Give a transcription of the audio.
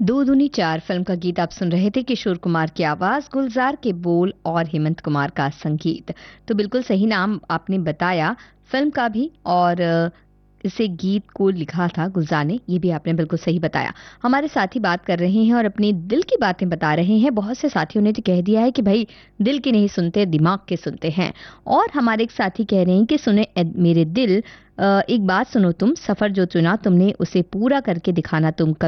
दो दूनी चार फिल्म का गीत आप सुन रहे थे। किशोर कुमार की आवाज, गुलजार के बोल और हेमंत कुमार का संगीत। तो बिल्कुल सही नाम आपने बताया फिल्म का भी, और इसे गीत को लिखा था गुलजार ने, ये भी आपने बिल्कुल सही बताया। हमारे साथी बात कर रहे हैं और अपनी दिल की बातें बता रहे हैं। बहुत से साथियों ने तो कह दिया है कि भाई दिल की नहीं सुनते, दिमाग के सुनते हैं। और हमारे एक साथी कह रहे हैं कि सुने मेरे दिल, एक बात सुनो तुम, सफर जो चुना तुमने उसे पूरा करके दिखाना तुम